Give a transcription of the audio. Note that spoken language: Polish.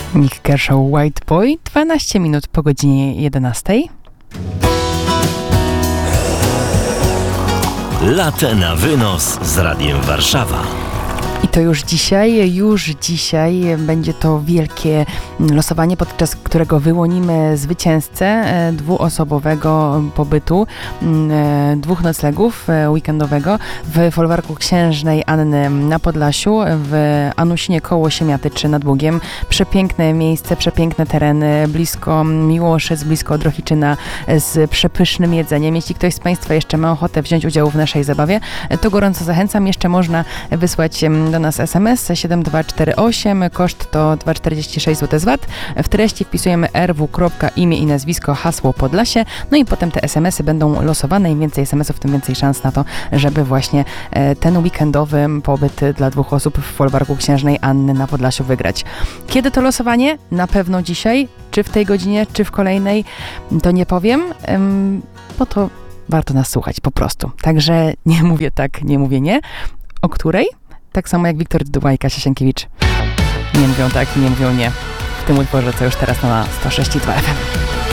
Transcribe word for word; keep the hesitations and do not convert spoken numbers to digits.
Nick Kershaw, White Boy, dwanaście minut po godzinie jedenastej. Latę na wynos z Radiem Warszawa. I to już dzisiaj, już dzisiaj będzie to wielkie losowanie, podczas którego wyłonimy zwycięzcę dwuosobowego pobytu, dwóch noclegów weekendowego w folwarku Księżnej Anny na Podlasiu, w Anusinie koło Siemiatyczy nad Bugiem. Przepiękne miejsce, przepiękne tereny, blisko Miłoszyc, blisko Drohiczyna, z przepysznym jedzeniem. Jeśli ktoś z Państwa jeszcze ma ochotę wziąć udział w naszej zabawie, to gorąco zachęcam. Jeszcze można wysłać do nas es em es siedem dwa cztery osiem, koszt to dwa czterdzieści sześć złotych z vat. W treści wpisujemy er wu, imię i nazwisko, hasło Podlasie, no i potem te es em esy będą losowane. Im więcej es em esów, tym więcej szans na to, żeby właśnie ten weekendowy pobyt dla dwóch osób w folwarku Księżnej Anny na Podlasiu wygrać. Kiedy to losowanie? Na pewno dzisiaj. Czy w tej godzinie, czy w kolejnej, to nie powiem, bo to warto nas słuchać po prostu. Także nie mówię tak, nie mówię nie. O której? Tak samo jak Wiktor Dyduła i Kasia Sienkiewicz. Nie mówią tak, nie mówią nie. W tym utworze, co już teraz na sto sześć i dwa F M.